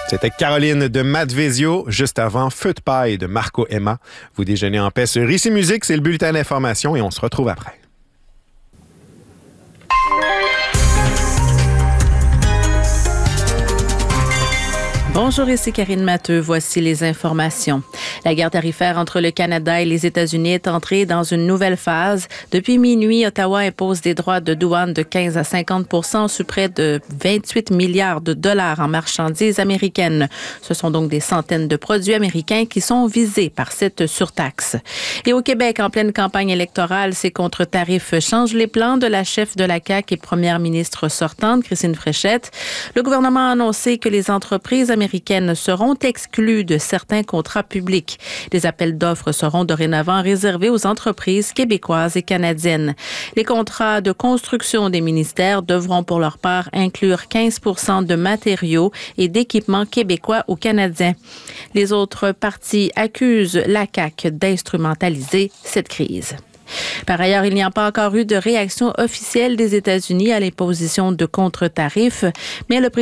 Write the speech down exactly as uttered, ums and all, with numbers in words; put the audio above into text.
C'était Caroline de Madvezio, juste avant Feu de paille de Marco Emma. Vous déjeunez en paix sur Ici Musique, c'est le bulletin d'information et on se retrouve après. Bonjour, ici Karine Matteux. Voici les informations. La guerre tarifaire entre le Canada et les États-Unis est entrée dans une nouvelle phase. Depuis minuit, Ottawa impose des droits de douane de quinze à cinquante pour cent sur près de vingt-huit milliards de dollars en marchandises américaines. Ce sont donc des centaines de produits américains qui sont visés par cette surtaxe. Et au Québec, en pleine campagne électorale, ces contre-tarifs changent les plans de la chef de la C A Q et première ministre sortante, Christine Fréchette. Le gouvernement a annoncé que les entreprises américaines américaines seront exclues de certains contrats publics. Les appels d'offres seront dorénavant réservés aux entreprises québécoises et canadiennes. Les contrats de construction des ministères devront pour leur part inclure quinze pour cent de matériaux et d'équipements québécois ou canadiens. Les autres partis accusent la C A Q d'instrumentaliser cette crise. Par ailleurs, il n'y a pas encore eu de réaction officielle des États-Unis à l'imposition de contre-tarifs, mais le président